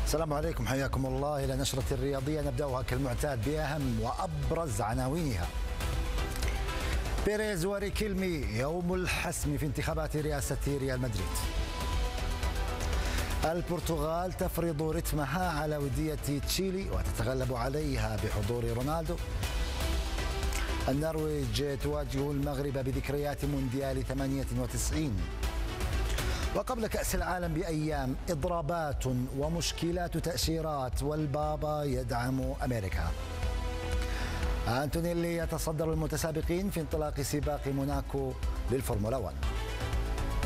السلام عليكم، حياكم الله إلى نشرة الرياضية نبدأها كالمعتاد بأهم وأبرز عناوينها. بيريز وريكيلمي يوم الحسم في انتخابات رئاسة ريال مدريد. البرتغال تفرض رتمها على ودية تشيلي وتتغلب عليها بحضور رونالدو. النرويج تواجه المغرب بذكريات مونديال 98. وقبل كأس العالم بأيام إضرابات ومشكلات تأشيرات والبابا يدعم أمريكا. أنتونيلي يتصدر المتسابقين في انطلاق سباق موناكو للفورمولا 1.